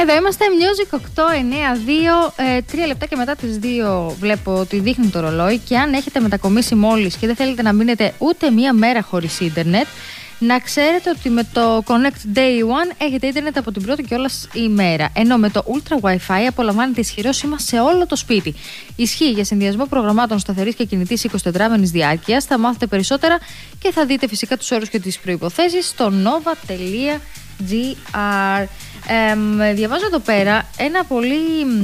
Εδώ είμαστε, Music 892, 3 λεπτά και μετά τις 2 βλέπω ότι δείχνει το ρολόι. Και αν έχετε μετακομίσει μόλις και δεν θέλετε να μείνετε ούτε μία μέρα χωρίς ίντερνετ, να ξέρετε ότι με το Connect Day One έχετε ίντερνετ από την πρώτη κιόλας ημέρα. Ενώ με το Ultra Wi-Fi απολαμβάνετε ισχυρό σήμα σε όλο το σπίτι. Ισχύει για συνδυασμό προγραμμάτων σταθερής και κινητής 24μηνης διάρκειας. Θα μάθετε περισσότερα και θα δείτε φυσικά τους όρους και τις προϋποθέσεις στο nova.gr. Διαβάζω εδώ πέρα ένα πολύ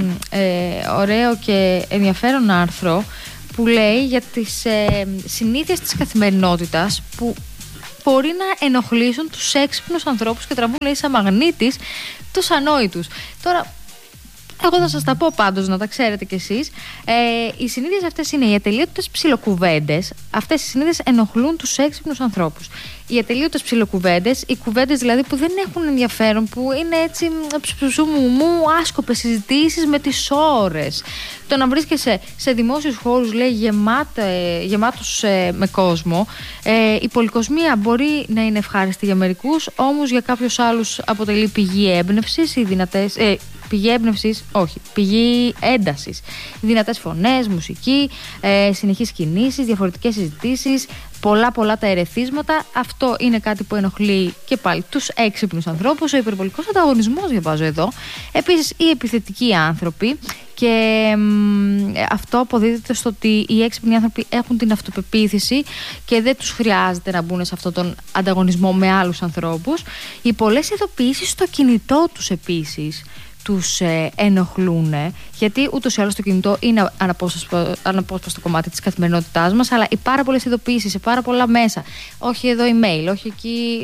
ωραίο και ενδιαφέρον άρθρο που λέει για τις συνήθειες της καθημερινότητας που μπορεί να ενοχλήσουν τους έξυπνους ανθρώπους και τραβούν, λέει, σαν μαγνήτης τους ανόητους. Τώρα, εγώ θα σας τα πω πάντως, να τα ξέρετε κι εσείς. Οι συνήθειες αυτές είναι οι ατελείωτες ψιλοκουβέντες. Αυτές οι συνήθειες ενοχλούν τους έξυπνους ανθρώπους. Οι ατελείωτες ψιλοκουβέντες, οι κουβέντες δηλαδή που δεν έχουν ενδιαφέρον, που είναι έτσι ψουψουμουμού, άσκοπες συζητήσεις με τις ώρες. Το να βρίσκεσαι σε δημόσιους χώρους, λέει, γεμάτους με κόσμο. Η πολυκοσμία μπορεί να είναι ευχάριστη για μερικούς, όμως για κάποιους άλλους αποτελεί πηγή έμπνευσης ή δυνατές. Πηγή έμπνευσης, όχι, πηγή έντασης. Δυνατές φωνές, μουσική, συνεχείς κινήσεις, διαφορετικές συζητήσεις, πολλά τα ερεθίσματα. Αυτό είναι κάτι που ενοχλεί και πάλι τους έξυπνους ανθρώπους. Ο υπερβολικός ανταγωνισμός, διαβάζω εδώ. Επίσης, οι επιθετικοί άνθρωποι. Και αυτό αποδίδεται στο ότι οι έξυπνοι άνθρωποι έχουν την αυτοπεποίθηση και δεν τους χρειάζεται να μπουν σε αυτόν τον ανταγωνισμό με άλλους ανθρώπους. Οι πολλές ειδοποιήσεις στο κινητό τους επίσης τους ενοχλούν, γιατί ούτως ή άλλως το κινητό είναι αναπόσπαστο κομμάτι της καθημερινότητάς μας, αλλά οι πάρα πολλές ειδοποιήσεις σε πάρα πολλά μέσα, όχι εδώ email, όχι εκεί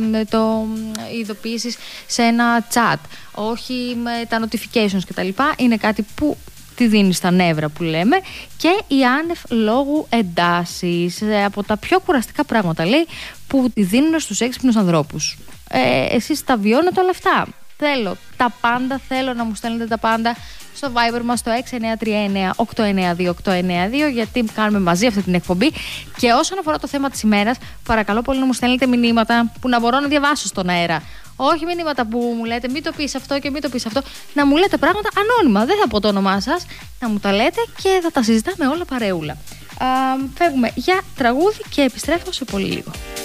οι ειδοποιήσεις σε ένα chat, όχι με τα notifications κτλ. Είναι κάτι που τη δίνει στα νεύρα, που λέμε, και οι άνευ λόγου εντάσεις, από τα πιο κουραστικά πράγματα, λέει, που τη δίνουν στους έξυπνους ανθρώπους. Εσείς τα βιώνετε όλα αυτά? Θέλω να μου στέλνετε τα πάντα στο Viber μας, στο 6939-892-892, γιατί κάνουμε μαζί αυτή την εκπομπή. Και όσον αφορά το θέμα της ημέρας, παρακαλώ πολύ να μου στέλνετε μηνύματα που να μπορώ να διαβάσω στον αέρα. Όχι μηνύματα που μου λέτε μην το πεις αυτό και μην το πεις αυτό. Να μου λέτε πράγματα ανώνυμα, δεν θα πω το όνομά σας. Να μου τα λέτε και θα τα συζητάμε όλα παρεούλα. Φεύγουμε για τραγούδι και επιστρέφω σε πολύ λίγο.